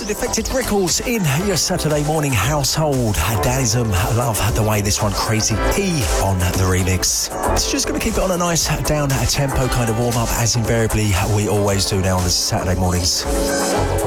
to Defected Records in your Saturday morning household. Danism, love the way this one, Crazy P on the remix. It's just going to keep it on a nice down tempo kind of warm up, as invariably we always do now on the Saturday mornings.